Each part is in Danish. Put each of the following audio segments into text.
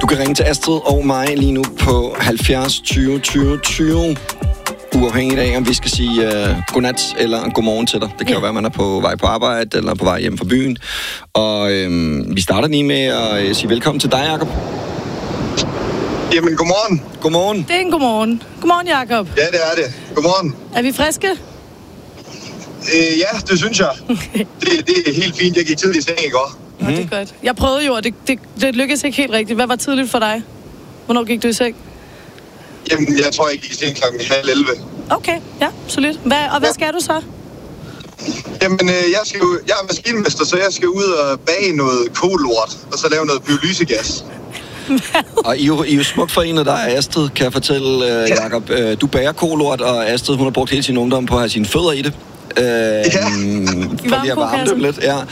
kan ringe til Astrid og mig lige nu på 70 20 20 20. Uafhængigt af, om vi skal sige godnat eller godmorgen til dig. Det kan jo være, at man er på vej på arbejde eller på vej hjem fra byen. Og vi starter lige med at sige velkommen til dig, Jacob. Jamen, godmorgen. Godmorgen. Det er en godmorgen. Godmorgen, Jacob. Ja, det er det. Godmorgen. Er vi friske? Ja, det synes jeg. Det er helt fint. Jeg gik tidligt i seng i går. Nå, det er godt. Jeg prøvede jo, og det lykkedes ikke helt rigtigt. Hvad var tidligt for dig? Hvornår gik du i seng? Jamen, jeg tror, jeg gik i seng kl. 10:30. Okay, ja, solidt. Hvad skal du så? Jamen, jeg er maskinmester, så jeg skal ud og bage noget kolort, og så lave noget pyrolysegas. Og I er jo smukt forenet der, Astrid, kan jeg fortælle, Jacob. Du bager kolort, og Astrid, hun har brugt hele sin ungdom på at have sine fødder i det. For lige at varme dem lidt, ja.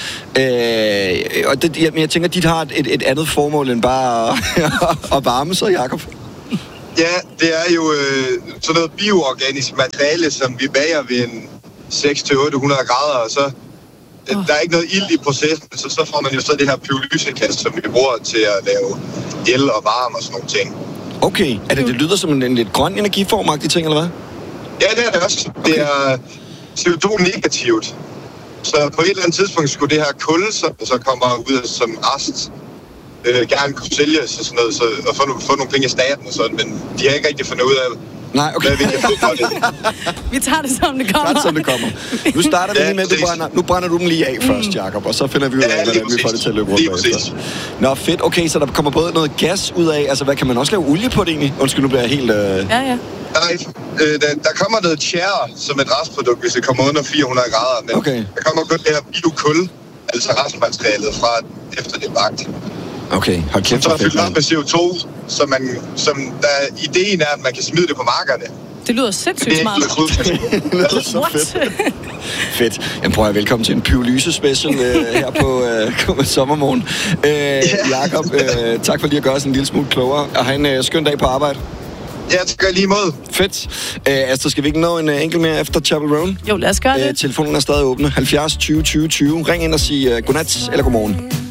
Og jeg tænker, at dit har et andet formål end bare at varme sig, Jacob. Ja, det er jo sådan noget bioorganisk materiale, som vi bager ved en 600-800 grader, og så der er ikke noget ild i processen, så får man jo så det her pyrolysegas, som vi bruger til at lave el og varme og sådan nogle ting. Okay, det lyder som en lidt grøn energiformagtig ting, eller hvad? Ja, det er det også. Okay. Det er CO2-negativt. Så på et eller andet tidspunkt skulle det her kul, så kommer ud som rest, gerne kunne sælges og sådan noget, og få nogle penge i staten og sådan, men de har ikke rigtig fundet ud af, nej, okay. hvad vi kan få for det. Vi tager det, som det kommer. Nu starter vi lige med, nu brænder du dem lige af først, Jacob, og så finder vi ud af, hvordan vi får det til at løbe rundt bagefter. Nå, fedt. Okay, så der kommer både noget gas ud af, altså hvad kan man også lave olie på det egentlig? Undskyld, nu bliver jeg helt... Ja. Nej, der kommer noget tjære som et restprodukt, hvis det kommer under 400 grader, men okay. Der kommer kun det her biokul, altså restmaterialet fra efter det bagt. Okay, hold kæft. Så er fyldt op med CO2, som ideen er, at man kan smide det på markerne. Det lyder sindssygt smart. Det lyder så fedt. Fedt. Jamen prøv at velkommen til en pyrolyse-special her på sommermorgen. Jacob, tak for lige at gøre os en lille smule klogere. Og have en skøn dag på arbejde. Ja, det gør lige imod. Fedt. Astrid, skal vi ikke nå en enkelt mere efter Chapel Roan? Jo, lad os gøre det. Telefonen er stadig åbne. 70 20 20 20. Ring ind og sig godnat eller godmorgen.